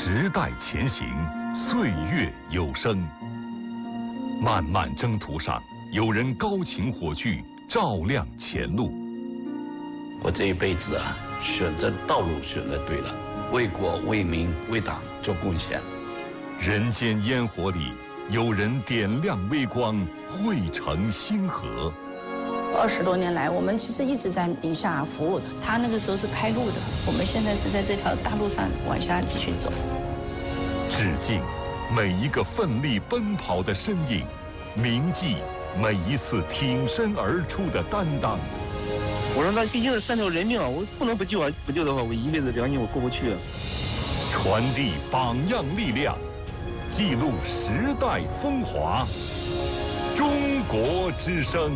时代前行，岁月有声。漫漫征途上，有人高擎火炬，照亮前路。 我这一辈子啊，选择道路选择对了，为国为民为党做贡献。 人间烟火里，有人点亮微光，汇成星河。 20多年来，我们其实一直在宁夏服务。他那个时候是开路的，我们现在是在这条大路上往下继续走。 致敬每一个奋力奔跑的身影，铭记每一次挺身而出的担当。 我说那毕竟是3条人命啊，我不能不救啊！不救的话，我一辈子良心我过不去啊。 传递榜样力量，记录时代风华。中国之声。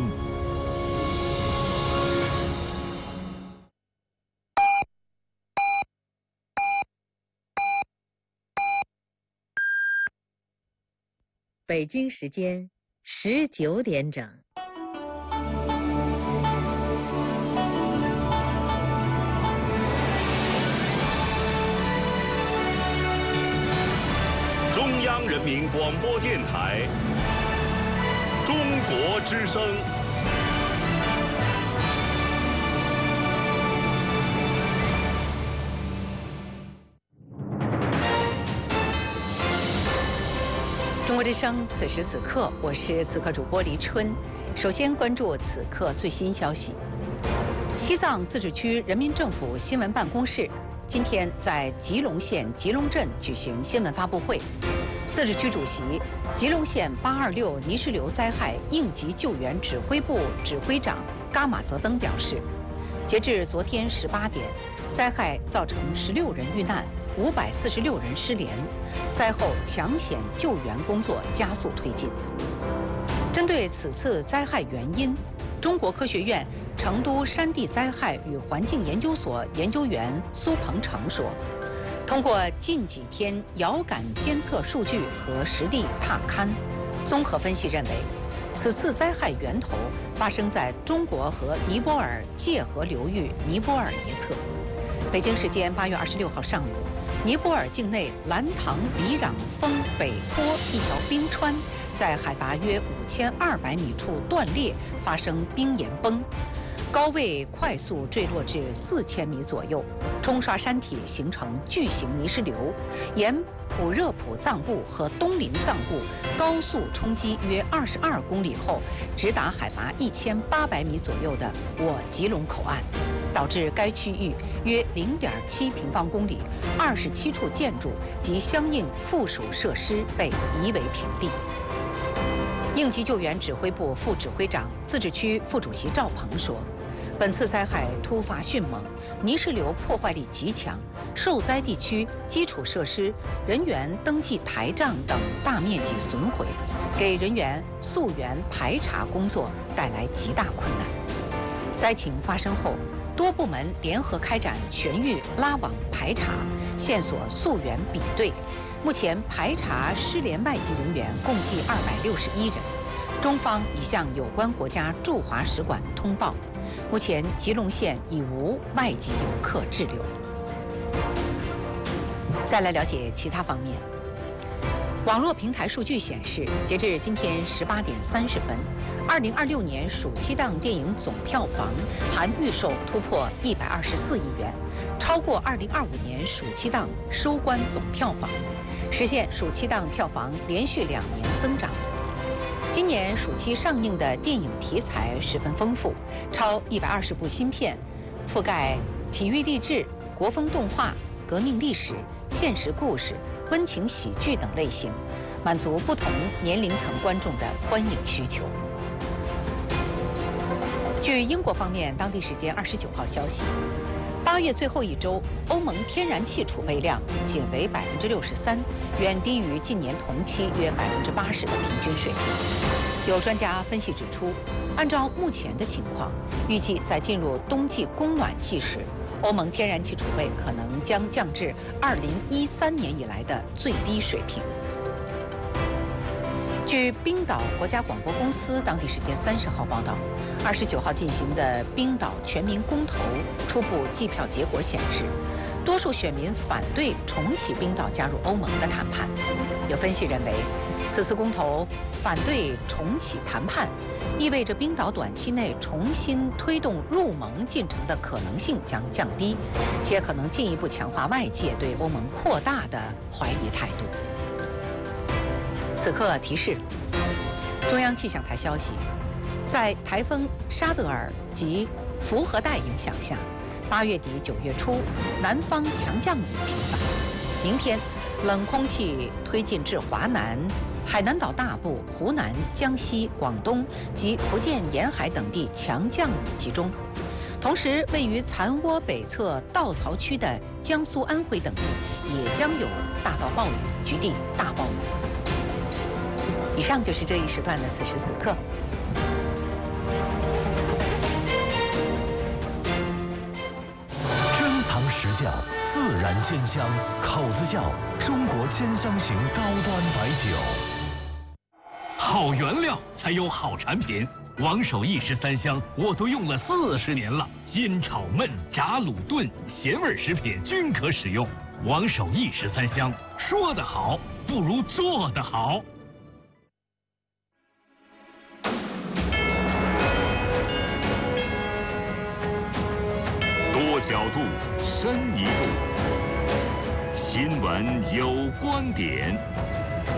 北京时间19点整。 中央人民广播电台，中国之声。 中国之声，此时此刻，我是此刻主播黎春。首先关注此刻最新消息。西藏自治区人民政府新闻办公室今天在吉隆县吉隆镇举行新闻发布会。自治区主席、吉隆县826泥石流灾害应急救援指挥部指挥长嘎马泽登表示，截至昨天18点，灾害造成16人遇难，546人失联，灾后抢险救援工作加速推进。针对此次灾害原因，中国科学院成都山地灾害与环境研究所研究员苏鹏程说，通过近几天遥感监测数据和实地踏勘，综合分析认为，此次灾害源头发生在中国和尼泊尔界河流域尼泊尔一侧。北京时间8月26号上午，尼泊尔境内兰唐比壤峰北坡一条冰川在海拔约5200米处断裂，发生冰岩崩，高位快速坠落至4000米左右，冲刷山体形成巨型泥石流，沿普热普藏布和东林藏布高速冲击约22公里后，直达海拔1800米左右的我吉隆口岸，导致该区域约0.7平方公里27处建筑及相应附属设施被夷为平地。应急救援指挥部副指挥长、自治区副主席赵鹏说，本次灾害突发迅猛，泥石流破坏力极强，受灾地区基础设施、人员登记台账等大面积损毁，给人员溯源排查工作带来极大困难。灾情发生后，多部门联合开展全域拉网排查，线索溯源比对。目前排查失联外籍人员共计261人，中方已向有关国家驻华使馆通报。目前吉隆县已无外籍游客滞留。再来了解其他方面。网络平台数据显示，截至今天18点30分，2026年暑期档电影总票房含预售突破124亿元，超过2025年暑期档收官总票房，实现暑期档票房连续2年增长。今年暑期上映的电影题材十分丰富，超120部新片，覆盖体育励志、国风动画、革命历史、现实故事、温情喜剧等类型，满足不同年龄层观众的观影需求。据英国方面当地时间29号消息，8月最后一周，欧盟天然气储备量仅为63%，远低于近年同期约80%的平均水平。有专家分析指出，按照目前的情况，预计在进入冬季供暖季时，欧盟天然气储备可能将降至2013年以来的最低水平。据冰岛国家广播公司当地时间30号报道，29号进行的冰岛全民公投初步计票结果显示， 多数选民反对重启冰岛加入欧盟的谈判。有分析认为，此次公投反对重启谈判，意味着冰岛短期内重新推动入盟进程的可能性将降低，且可能进一步强化外界对欧盟扩大的怀疑态度。此刻提示：中央气象台消息，在台风沙德尔及福和带影响下，8月底9月初，南方强降雨频繁。明天，冷空气推进至华南、海南岛大部、湖南、江西、广东及福建沿海等地强降雨集中。同时，位于残涡北侧稻草区的江苏、安徽等地也将有大到暴雨，局地大暴雨。以上就是这一时段的此时此刻。 珍藏实窖，自然鲜香，口子窖，中国鲜香型高端白酒。 好原料才有好产品，王守义13香我都用了40年了，煎炒焖炸卤炖咸味食品均可使用。王守义13香，说得好不如做得好。 多角度，深一步，新闻有观点。